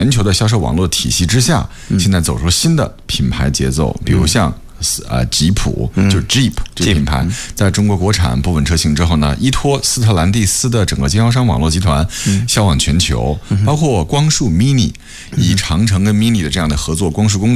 全球的销售网络体系之下，现在走出新的品牌节奏，比如像吉普，就是 Jeep 这个品牌，在中国国产不稳车型之后呢，依托斯特兰蒂斯的整个经销商网络集团，销往全球，包括光束 Mini，以长城跟 Mini 的这样的合作，光束公